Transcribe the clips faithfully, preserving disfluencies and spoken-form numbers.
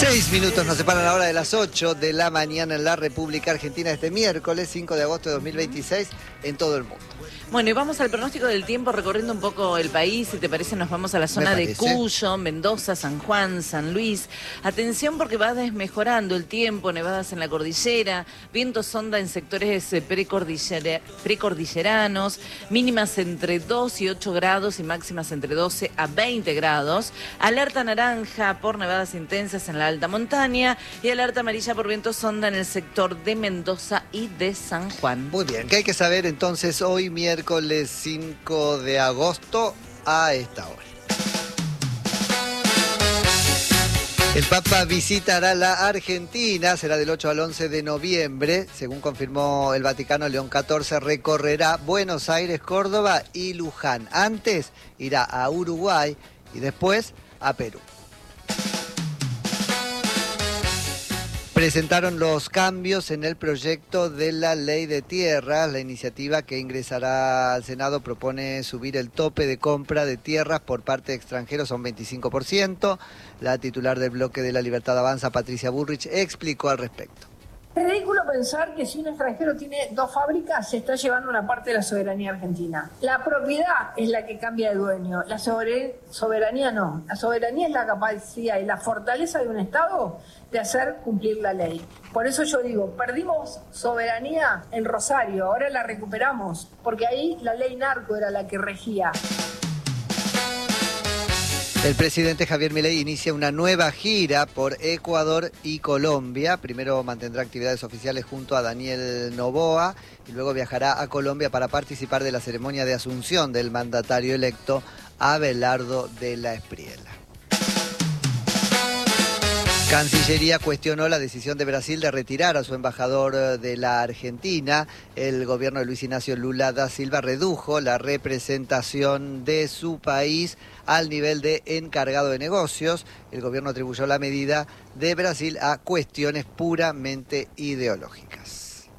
Seis minutos nos separan ahora de las ocho de la mañana en la República Argentina este miércoles cinco de agosto de dos mil veintiséis en todo el mundo. Bueno, y vamos al pronóstico del tiempo recorriendo un poco el país. Si te parece, nos vamos a la zona de Cuyo, Mendoza, San Juan, San Luis. Atención porque va desmejorando el tiempo, nevadas en la cordillera, viento sonda en sectores precordillera, precordilleranos, mínimas entre dos y ocho grados y máximas entre doce a veinte grados. Alerta naranja por nevadas intensas en la alta montaña y alerta amarilla por viento sonda en el sector de Mendoza y de San Juan. Muy bien, ¿qué hay que saber entonces hoy miércoles? Miércoles cinco de agosto a esta hora? El Papa visitará la Argentina, será del ocho al once de noviembre. Según confirmó el Vaticano, León catorce recorrerá Buenos Aires, Córdoba y Luján. Antes irá a Uruguay y después a Perú. Presentaron los cambios en el proyecto de la Ley de Tierras. La iniciativa que ingresará al Senado propone subir el tope de compra de tierras por parte de extranjeros a un veinticinco por ciento. La titular del bloque de La Libertad Avanza, Patricia Bullrich, explicó al respecto. Es ridículo pensar que si un extranjero tiene dos fábricas, se está llevando una parte de la soberanía argentina. La propiedad es la que cambia de dueño, la soberanía no. La soberanía es la capacidad y la fortaleza de un Estado de hacer cumplir la ley. Por eso yo digo, perdimos soberanía en Rosario, ahora la recuperamos, porque ahí la ley narco era la que regía. El presidente Javier Milei inicia una nueva gira por Ecuador y Colombia. Primero mantendrá actividades oficiales junto a Daniel Noboa y luego viajará a Colombia para participar de la ceremonia de asunción del mandatario electo Abelardo de la Espriella. Cancillería cuestionó la decisión de Brasil de retirar a su embajador de la Argentina. El gobierno de Luis Ignacio Lula da Silva redujo la representación de su país al nivel de encargado de negocios. El gobierno atribuyó la medida de Brasil a cuestiones puramente ideológicas.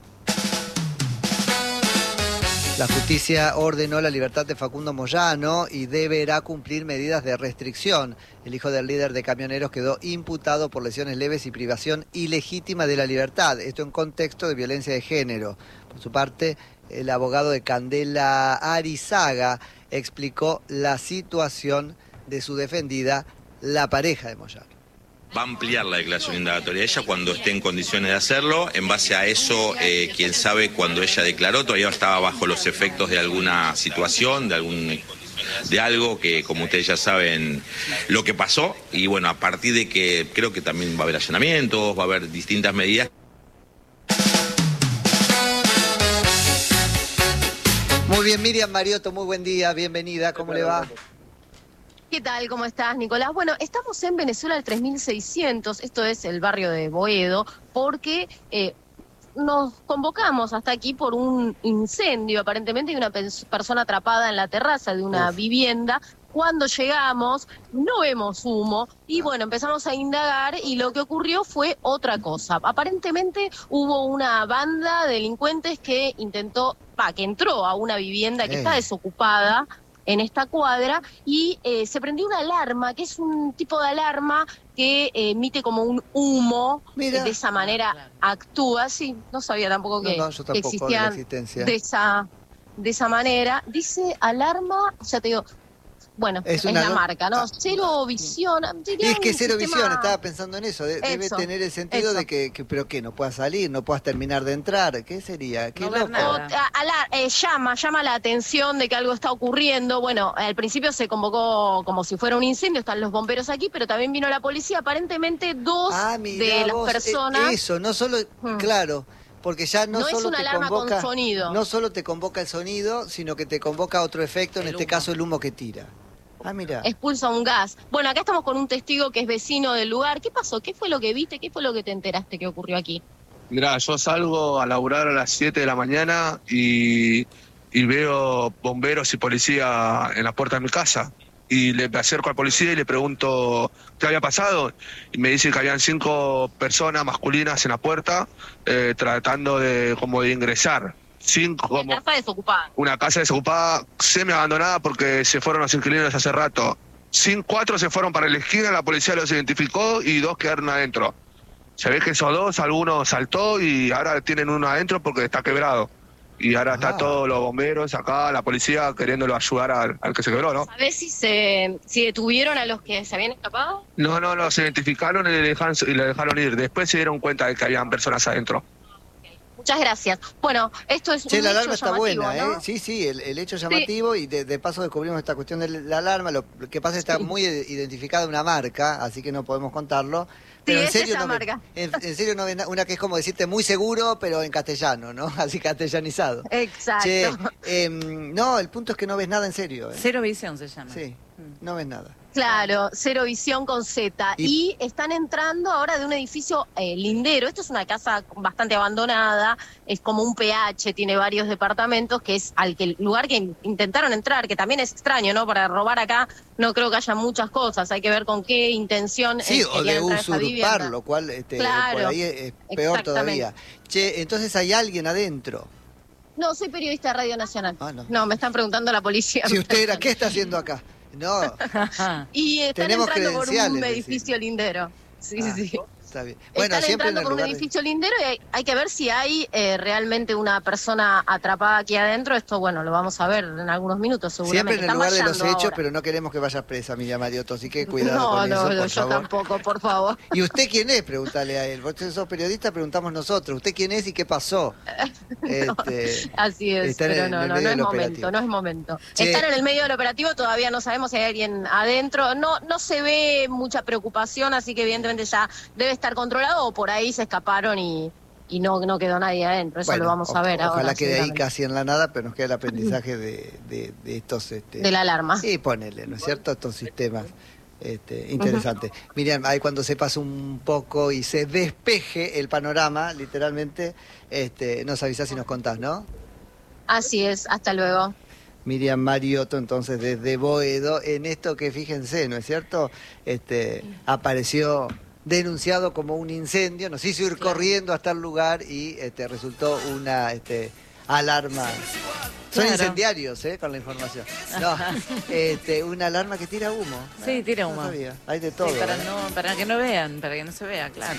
La justicia ordenó la libertad de Facundo Moyano y deberá cumplir medidas de restricción. El hijo del líder de camioneros quedó imputado por lesiones leves y privación ilegítima de la libertad. Esto en contexto de violencia de género. Por su parte, el abogado de Candela Arizaga explicó la situación de su defendida, la pareja de Moyano. Va a ampliar la declaración indagatoria ella cuando esté en condiciones de hacerlo. En base a eso, eh, quién sabe, cuando ella declaró, todavía estaba bajo los efectos de alguna situación, de algún de algo que, como ustedes ya saben, lo que pasó. Y bueno, a partir de que creo que también va a haber allanamientos, va a haber distintas medidas. Muy bien, Miriam Mariotto, muy buen día, bienvenida, ¿cómo le va? ¿Qué tal? ¿Cómo estás, Nicolás? Bueno, estamos en Venezuela al tres mil seiscientos, esto es el barrio de Boedo, porque eh, nos convocamos hasta aquí por un incendio, aparentemente hay una persona atrapada en la terraza de una Uf. vivienda. Cuando llegamos, no vemos humo y bueno, empezamos a indagar y lo que ocurrió fue otra cosa. Aparentemente hubo una banda de delincuentes que intentó, va, que entró a una vivienda que eh. está desocupada en esta cuadra y eh, se prendió una alarma, que es un tipo de alarma que eh, emite como un humo. Mira. Eh, de esa manera actúa. Sí, no sabía tampoco que, no, no, yo tampoco que existían de, la existencia. de esa de esa manera. Dice alarma, o sea, te digo, bueno, es, una, es la no... marca, ¿no? Ah, Cero Visión. Es que Cero sistema... Visión, estaba pensando en eso. De, eso debe tener el sentido eso. de que, que, ¿pero qué? ¿No puedas salir? ¿No puedas terminar de entrar? ¿Qué sería? ¿Qué no loco? O, a, a la, eh, llama, llama la atención de que algo está ocurriendo. Bueno, al principio se convocó como si fuera un incendio, están los bomberos aquí, pero también vino la policía. Aparentemente dos ah, de las vos, personas... Eh, eso, no solo, hmm. claro... Porque ya no, no solo es una te alarma convoca, con sonido. No solo te convoca el sonido, sino que te convoca otro efecto, en el este humo. caso el humo que tira. Ah, mira. Expulsa un gas. Bueno, acá estamos con un testigo que es vecino del lugar. ¿Qué pasó? ¿Qué fue lo que viste? ¿Qué fue lo que te enteraste que ocurrió aquí? Mirá, yo salgo a laburar a las siete de la mañana y, y veo bomberos y policía en la puerta de mi casa. Y le acerco al policía y le pregunto qué había pasado. Y me dice que habían cinco personas masculinas en la puerta eh, tratando de como de ingresar. Cinco, como una casa desocupada. Una casa desocupada, semi abandonada porque se fueron los inquilinos hace rato. Sin cuatro se fueron para la esquina, la policía los identificó y dos quedaron adentro. Se ve que esos dos, alguno saltó y ahora tienen uno adentro porque está quebrado. Y ahora ah. está todos los bomberos acá, la policía queriéndolo ayudar al, al que se quebró, ¿no? ¿Sabés si se si detuvieron a los que se habían escapado? No, no, no, se identificaron y le dejaron, y le dejaron ir. Después se dieron cuenta de que habían personas adentro. Muchas gracias. Bueno, esto es che, un la hecho alarma está llamativo, buena, ¿no? ¿eh? Sí, sí, el, el hecho llamativo sí. y de, de paso descubrimos esta cuestión de la alarma. Lo que pasa es que está sí. muy identificada una marca, así que no podemos contarlo. Pero sí, en serio, no marca. En, en serio no ves una que es como decirte muy seguro, pero en castellano, ¿no? Así castellanizado. Exacto. Che, eh, no, el punto es que no ves nada en serio. ¿eh? Cero visión se llama. Sí, no ves nada. Claro, Cero Visión con Z. Y, y están entrando ahora de un edificio eh, lindero. Esto es una casa bastante abandonada, es como un P H, tiene varios departamentos, que es al que el lugar que in- intentaron entrar, que también es extraño, ¿no? Para robar acá no creo que haya muchas cosas, hay que ver con qué intención. Sí, eh, o de usurpar, lo cual este, claro, por ahí es peor todavía. Che, entonces hay alguien adentro. No, soy periodista de Radio Nacional. Ah, no. no, me están preguntando la policía. Si usted era, ¿qué está haciendo acá? No. Y están Tenemos entrando por un decir. edificio lindero. Sí, ah, sí. Está bien. Bueno, están siempre entrando en por un lugar edificio de... lindero y hay, hay que ver si hay eh, realmente una persona atrapada aquí adentro. Esto, bueno, lo vamos a ver en algunos minutos seguramente. Siempre en el lugar de los hechos, ahora. pero no queremos que vayas presa, Miriam Mariotto, así que cuidado no, con no, eso, no, por yo favor. tampoco, por favor. ¿Y usted quién es? Pregúntale a él. Vos sos periodista, preguntamos nosotros. ¿Usted quién es y qué pasó? no, este, así es, pero en, no, en no, no es momento, no es momento. Che. Están en el medio del operativo, todavía no sabemos si hay alguien adentro. No, no se ve mucha preocupación, así que evidentemente ya debe estar controlado o por ahí se escaparon y, y no, no quedó nadie adentro. Eso bueno, lo vamos a ver o, ahora. Ojalá quede ahí casi en la nada, pero nos queda el aprendizaje de, de, de estos... Este, de la alarma. Sí, ponele, ¿no es cierto? Estos sistemas este, interesantes. Uh-huh. Miriam, ahí cuando se pase un poco y se despeje el panorama, literalmente, este, nos avisás y nos contás, ¿no? Así es, hasta luego. Miriam Mariotto, entonces, desde Boedo, en esto que, fíjense, ¿no es cierto? Este, apareció... denunciado como un incendio, nos hizo ir claro. corriendo hasta el lugar y este, resultó una este, alarma. Son claro. incendiarios, ¿eh? Con la información. No, este, una alarma que tira humo. Sí, tira humo. No sabía. Hay de todo. Sí, para, ¿eh? no, para que no vean, para que no se vea, claro.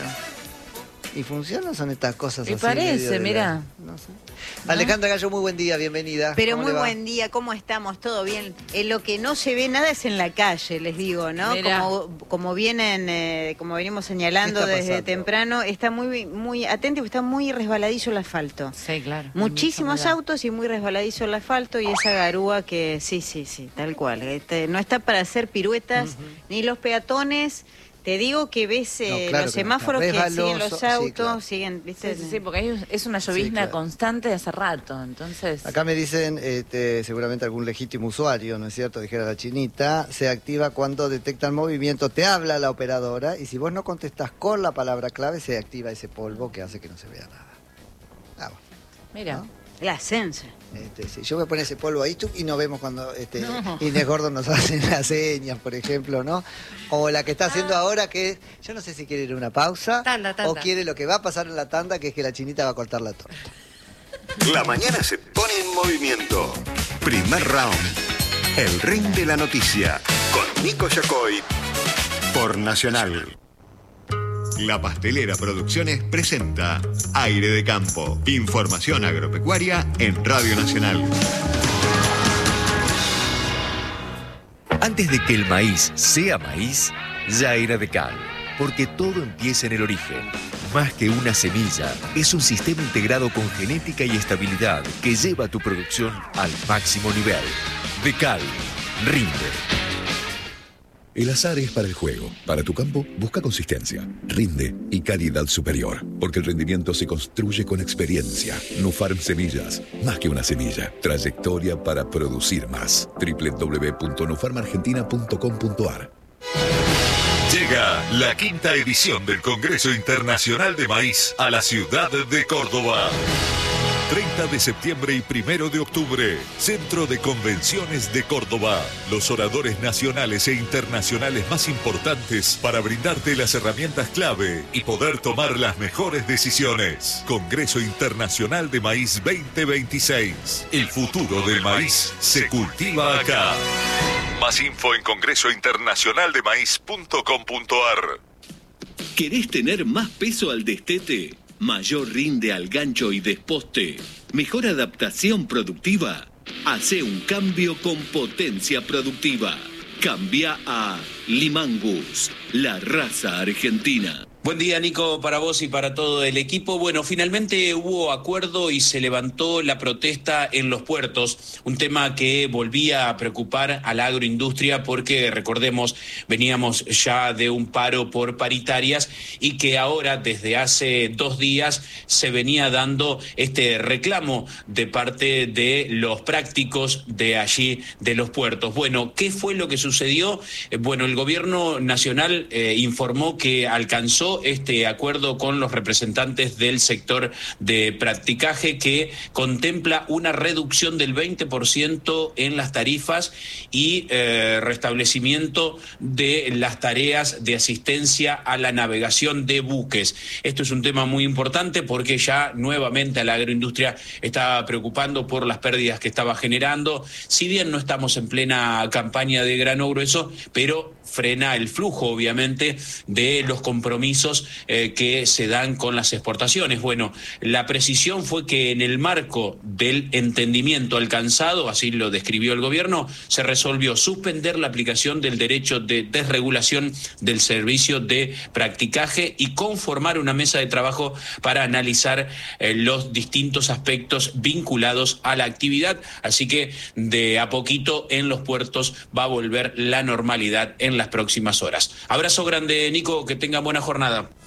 ¿Y funcionan? Son estas cosas y así. parece, mira. La... No sé. ¿No? Alejandra Gallo, muy buen día, bienvenida. Pero muy buen día, ¿cómo estamos? ¿Todo bien? Eh, lo que no se ve nada es en la calle, les digo, ¿no? Como, como vienen, eh, como venimos señalando desde pasando? temprano, está muy muy atento porque está muy resbaladizo el asfalto. Sí, claro. Muchísimos autos y muy resbaladizo el asfalto y esa garúa que, sí, sí, sí, tal cual. Este, no está para hacer piruetas, uh-huh. ni los peatones. Te digo que ves eh, no, claro los semáforos que, que siguen los autos, sí, claro. siguen, ¿viste? Sí, sí, sí, porque es una llovizna sí, claro. constante de hace rato, entonces... Acá me dicen, este, seguramente algún legítimo usuario, ¿no es cierto?, dijera la chinita, se activa cuando detecta el movimiento, te habla la operadora, y si vos no contestás con la palabra clave, se activa ese polvo que hace que no se vea nada. Ah, bueno. Mira... ¿No? La ascensa. Este, sí. Yo me pongo ese polvo ahí y nos vemos cuando este, no. Inés Gordo nos hace las señas, por ejemplo, ¿no? O la que está haciendo ah. ahora, que yo no sé si quiere ir a una pausa tanda, tanda. o quiere lo que va a pasar en la tanda, que es que la chinita va a cortar la torta. La mañana se pone en movimiento. Primer round. El ring de la noticia. Con Nico Yacoy. Por Nacional. La Pastelera Producciones presenta Aire de Campo. Información agropecuaria en Radio Nacional. Antes de que el maíz sea maíz, ya era de cal. Porque todo empieza en el origen. Más que una semilla, es un sistema integrado con genética y estabilidad que lleva tu producción al máximo nivel. De cal, rinde. El azar es para el juego. Para tu campo, busca consistencia, rinde y calidad superior. Porque el rendimiento se construye con experiencia. Nufarm Semillas. Más que una semilla. Trayectoria para producir más. doble u doble u doble u punto nufarm argentina punto com punto a r. Llega la quinta edición del Congreso Internacional de Maíz a la ciudad de Córdoba. treinta de septiembre y primero de octubre, Centro de Convenciones de Córdoba. Los oradores nacionales e internacionales más importantes para brindarte las herramientas clave y poder tomar las mejores decisiones. Congreso Internacional de Maíz veinte veintiséis. El futuro del maíz se cultiva acá. Más info en congreso internacional de maíz punto com punto a r. ¿Querés tener más peso al destete? ¿Mayor rinde al gancho y desposte? ¿Mejor adaptación productiva? Hacé un cambio con potencia productiva. Cambia a Limangus, la raza argentina. Buen día, Nico, para vos y para todo el equipo. Bueno, finalmente hubo acuerdo y se levantó la protesta en los puertos, un tema que volvía a preocupar a la agroindustria porque, recordemos, veníamos ya de un paro por paritarias y que ahora, desde hace dos días, se venía dando este reclamo de parte de los prácticos de allí, de los puertos. Bueno, ¿qué fue lo que sucedió? Eh, bueno, el gobierno nacional eh, informó que alcanzó este acuerdo con los representantes del sector de practicaje que contempla una reducción del veinte por ciento en las tarifas y eh, restablecimiento de las tareas de asistencia a la navegación de buques. Esto es un tema muy importante porque ya nuevamente a la agroindustria estaba preocupando por las pérdidas que estaba generando. Si bien no estamos en plena campaña de grano grueso, pero frena el flujo, obviamente, de los compromisos eh, que se dan con las exportaciones. Bueno, la precisión fue que en el marco del entendimiento alcanzado, así lo describió el gobierno, se resolvió suspender la aplicación del derecho de desregulación del servicio de practicaje y conformar una mesa de trabajo para analizar eh, los distintos aspectos vinculados a la actividad. Así que de a poquito en los puertos va a volver la normalidad en las próximas horas. Abrazo grande, Nico, que tengan buena jornada.